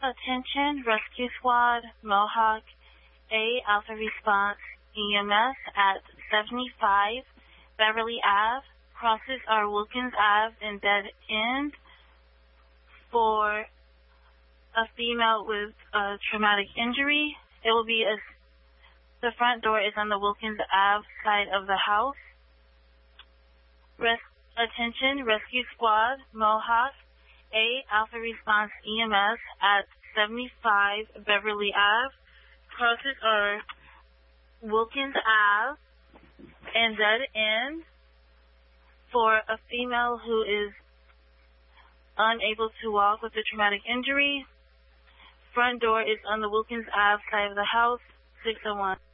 Attention, Rescue Squad, Mohawk, A Alpha Response, EMS at 75 Beverly Ave. Crosses are Wilkins Ave and dead end for a female with a traumatic injury. It will be the front door is on the Wilkins Ave side of the house. Attention, Rescue Squad, Mohawk, A Alpha Response EMS at 75 Beverly Ave. Crosses are Wilkins Ave and dead end for a female who is unable to walk with a traumatic injury. Front door is on the Wilkins Ave side of the house, 601.